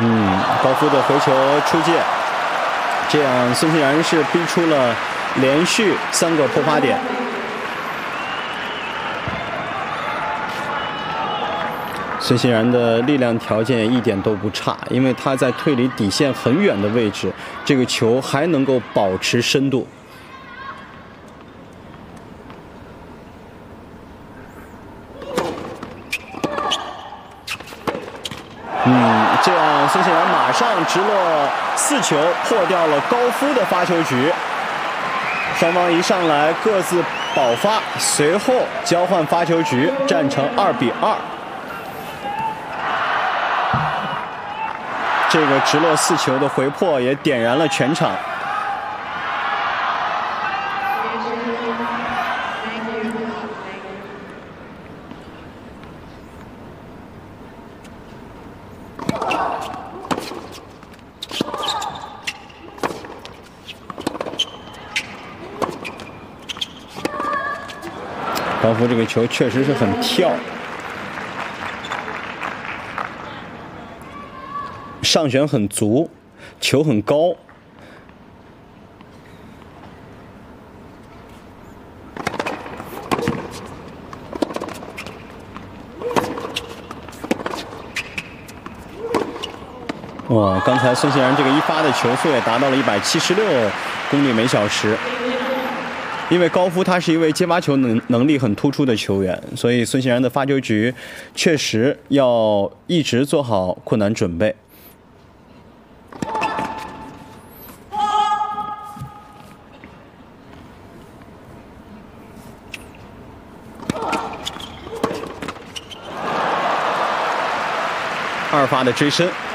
高夫的回球出界，这样孙兴慜是逼出了连续3个破发点。孙兴慜的力量条件一点都不差，因为他在退离底线很远的位置，这个球还能够保持深度。这样孙兴慜马上直落4球，破掉了高夫的发球局。双方一上来各自保发，随后交换发球局，战成2-2。这个直落4球的回破也点燃了全场。高夫这个球确实是很跳，上旋很足，球很高。哇，刚才孙兴慜这个一发的球速也达到了176公里每小时。因为高夫他是一位接发球能力很突出的球员，所以孙兴慜的发球局确实要一直做好困难准备。2发的追身。